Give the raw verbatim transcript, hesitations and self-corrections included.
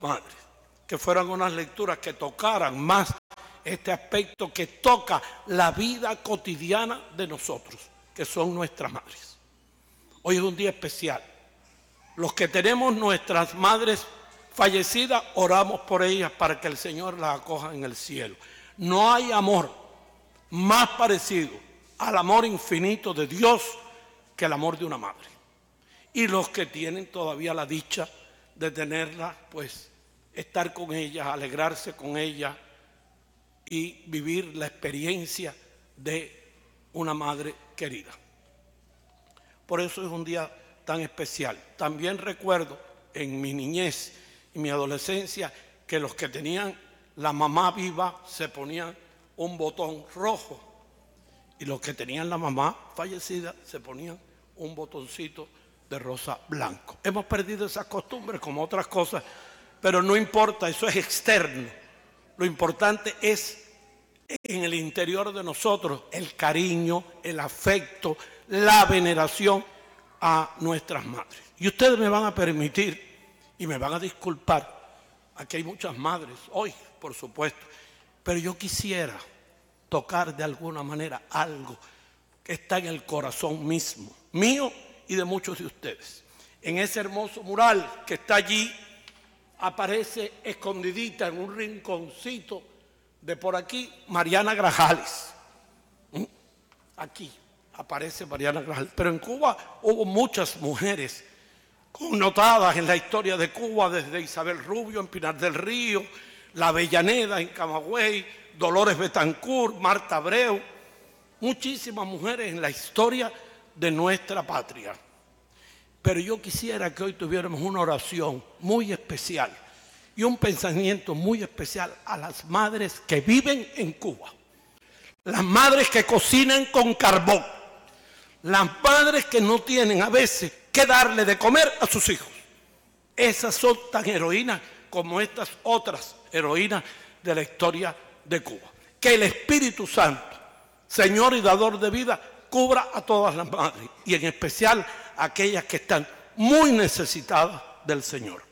madres, que fueran unas lecturas que tocaran más este aspecto que toca la vida cotidiana de nosotros, que son nuestras madres. Hoy es un día especial. Los que tenemos nuestras madres fallecidas, oramos por ellas para que el Señor las acoja en el cielo. No hay amor más parecido al amor infinito de Dios que el amor de una madre. Y los que tienen todavía la dicha de tenerla, pues estar con ellas, alegrarse con ellas y vivir la experiencia de una madre querida. Por eso es un día tan especial. También recuerdo en mi niñez y mi adolescencia que los que tenían la mamá viva se ponían un botón rojo y los que tenían la mamá fallecida se ponían un botoncito de rosa blanco. Hemos perdido esas costumbres como otras cosas, pero no importa, eso es externo. Lo importante es en el interior de nosotros el cariño, el afecto, la veneración a nuestras madres. Y ustedes me van a permitir y me van a disculpar, aquí hay muchas madres hoy, por supuesto, pero yo quisiera tocar de alguna manera algo que está en el corazón mismo, mío y de muchos de ustedes. En ese hermoso mural que está allí, aparece escondidita en un rinconcito de por aquí, Mariana Grajales. ¿Mm? Aquí aparece Mariana Grajales. Pero en Cuba hubo muchas mujeres connotadas en la historia de Cuba, desde Isabel Rubio en Pinar del Río, la Avellaneda en Camagüey, Dolores Betancourt, Marta Abreu, muchísimas mujeres en la historia de nuestra patria. Pero yo quisiera que hoy tuviéramos una oración muy especial y un pensamiento muy especial a las madres que viven en Cuba. Las madres que cocinan con carbón. Las madres que no tienen a veces que darle de comer a sus hijos. Esas son tan heroínas como estas otras heroínas de la historia de Cuba. Que el Espíritu Santo, Señor y dador de vida, cubra a todas las madres y en especial a aquellas que están muy necesitadas del Señor.